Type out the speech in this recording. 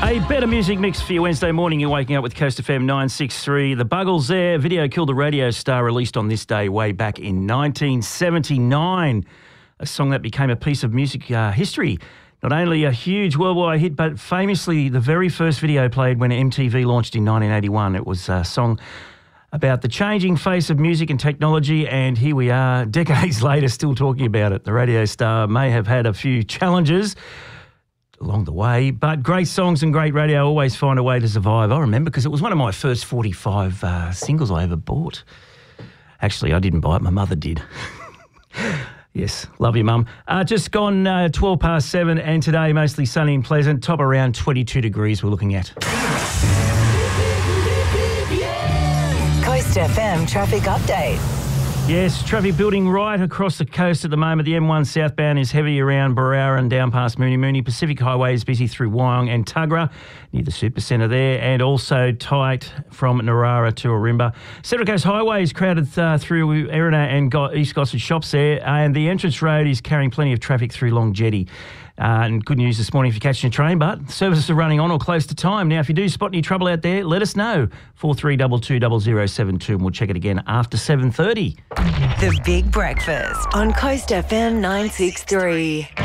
A better music mix for your Wednesday morning. You're waking up with Coast FM 963. The Buggles there. Video Killed a Radio Star, released on this day way back in 1979. A song that became a piece of music history. Not only a huge worldwide hit, but famously the very first video played when MTV launched in 1981. It was a song about the changing face of music and technology, and here we are, decades later, still talking about it. The radio star may have had a few challenges along the way, but great songs and great radio always find a way to survive. I remember because it was one of my first 45 singles I ever bought. Actually, I didn't buy it, my mother did. Yes, love you, Mum. Just gone 12 past 7, and today mostly sunny and pleasant, top around 22 degrees we're looking at. Coast FM traffic update. Yes, traffic building right across the coast at the moment. The M1 southbound is heavy around Barara and down past Mooney Mooney. Pacific Highway is busy through Wyong and Tuggerah, near the Supercentre there, and also tight from Narara to Ourimbah. Central Coast Highway is crowded through Erina and East Gosford shops there, and the entrance road is carrying plenty of traffic through Long Jetty. And good news this morning if you're catching a train, but services are running on or close to time. Now, if you do spot any trouble out there, let us know. 43220072, and we'll check it again after 7:30. The Big Breakfast on Coast FM 963.